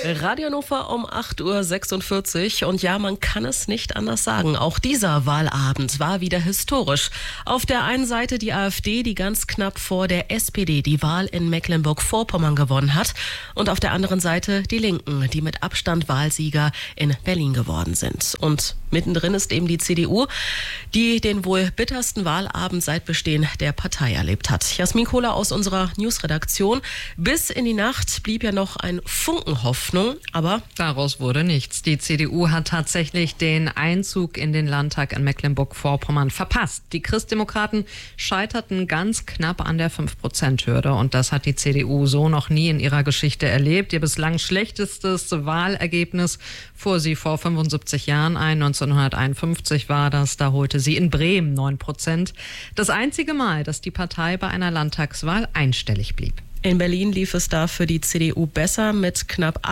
Radio Hannover um 8:46 Uhr. Und ja, man kann es nicht anders sagen. Auch dieser Wahlabend war wieder historisch. Auf der einen Seite die AfD, die ganz knapp vor der SPD die Wahl in Mecklenburg-Vorpommern gewonnen hat. Und auf der anderen Seite die Linken, die mit Abstand Wahlsieger in Berlin geworden sind. Und mittendrin ist eben die CDU, die den wohl bittersten Wahlabend seit Bestehen der Partei erlebt hat. Jasmin Kohler aus unserer Newsredaktion. Bis in die Nacht blieb ja noch ein Funken Hoffnung, aber daraus wurde nichts. Die CDU hat tatsächlich den Einzug in den Landtag in Mecklenburg-Vorpommern verpasst. Die Christdemokraten scheiterten ganz knapp an der 5%-Hürde und das hat die CDU so noch nie in ihrer Geschichte erlebt. Ihr bislang schlechtestes Wahlergebnis fuhr sie vor 75 Jahren ein. 1951 war das, da holte sie in Bremen 9%. Das einzige Mal, dass die Partei bei einer Landtagswahl einstellig blieb. In Berlin lief es da für die CDU besser. Mit knapp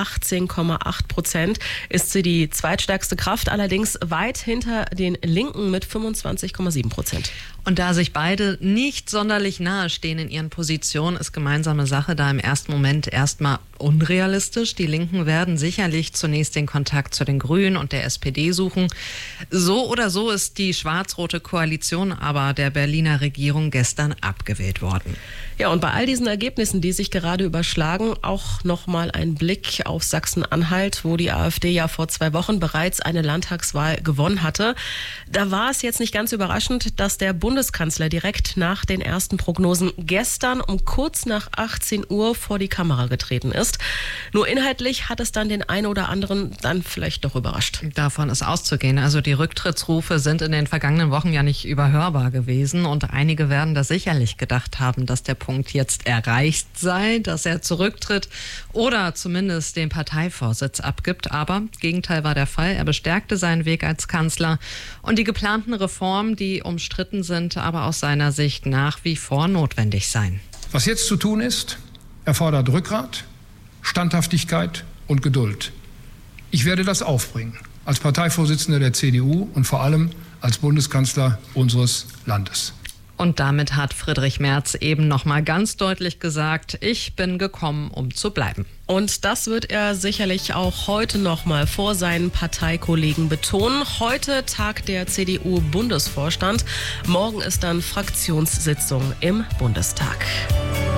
18,8% ist sie die zweitstärkste Kraft, allerdings weit hinter den Linken mit 25,7%. Und da sich beide nicht sonderlich nahe stehen in ihren Positionen, ist gemeinsame Sache da im ersten Moment erstmal unrealistisch. Die Linken werden sicherlich zunächst den Kontakt zu den Grünen und der SPD suchen. So oder so ist die schwarz-rote Koalition aber der Berliner Regierung gestern abgewählt worden. Ja, und bei all diesen Ergebnissen, die sich gerade überschlagen, auch nochmal ein Blick auf Sachsen-Anhalt, wo die AfD ja vor 2 Wochen bereits eine Landtagswahl gewonnen hatte. Da war es jetzt nicht ganz überraschend, dass der Bundeskanzler direkt nach den ersten Prognosen gestern um kurz nach 18 Uhr vor die Kamera getreten ist. Nur inhaltlich hat es dann den einen oder anderen dann vielleicht doch überrascht. Davon ist auszugehen. Also die Rücktrittsrufe sind in den vergangenen Wochen ja nicht überhörbar gewesen und einige werden da sicherlich gedacht haben, dass der Punkt jetzt erreicht sei, dass er zurücktritt oder zumindest den Parteivorsitz abgibt. Aber das Gegenteil war der Fall. Er bestärkte seinen Weg als Kanzler und die geplanten Reformen, die umstritten sind, aber aus seiner Sicht nach wie vor notwendig seien. Was jetzt zu tun ist, erfordert Rückgrat, Standhaftigkeit und Geduld. Ich werde das aufbringen als Parteivorsitzender der CDU und vor allem als Bundeskanzler unseres Landes. Und damit hat Friedrich Merz eben noch mal ganz deutlich gesagt, ich bin gekommen, um zu bleiben. Und das wird er sicherlich auch heute noch mal vor seinen Parteikollegen betonen. Heute tagt der CDU-Bundesvorstand. Morgen ist dann Fraktionssitzung im Bundestag.